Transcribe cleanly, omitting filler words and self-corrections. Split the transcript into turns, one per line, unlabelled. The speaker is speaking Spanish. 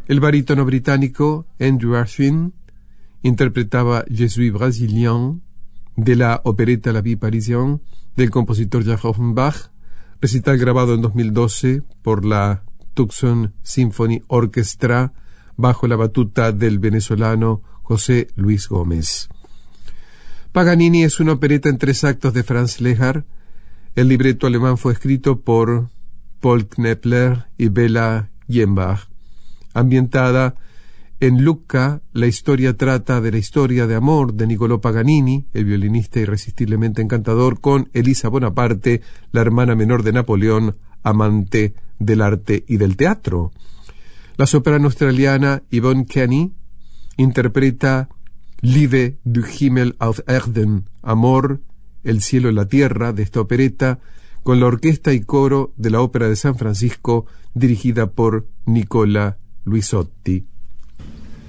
El barítono británico Andrew Ashwin interpretaba Je suis brésilien de la opereta La Vie parisienne del compositor Jacques Offenbach, recital grabado en 2012 por la Tucson Symphony Orchestra bajo la batuta del venezolano José Luis Gómez. Paganini es una opereta en 3 actos de Franz Lehár. El libreto alemán fue escrito por Paul Knepler y Bela Jenbach. Ambientada en Lucca, la historia trata de la historia de amor de Niccolò Paganini, el violinista irresistiblemente encantador, con Elisa Bonaparte, la hermana menor de Napoleón, amante del arte y del teatro. La soprano australiana Yvonne Kenny interpreta Liebe du Himmel auf Erden, Amor, el cielo y la tierra, de esta opereta, con la orquesta y coro de la Ópera de San Francisco, dirigida por Nicola Luisotti.